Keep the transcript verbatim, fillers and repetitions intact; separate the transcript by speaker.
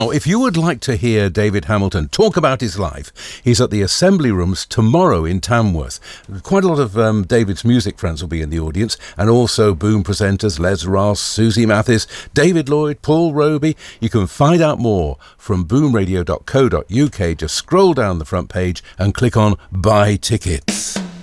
Speaker 1: If you would like to hear David Hamilton talk about his life, he's at the Assembly Rooms tomorrow in Tamworth. Quite a lot of um, David's music friends will be in the audience, and also Boom presenters Les Ross, Susie Mathis, David Lloyd, Paul Roby. You can find out more from boom radio dot co dot uk. Just scroll down the front page and click on Buy Tickets.